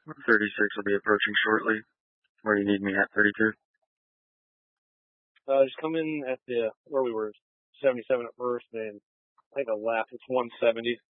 36 will be approaching shortly. Where you need me at 32? Just come in at where we were, 77 at first, and take a left. It's 170.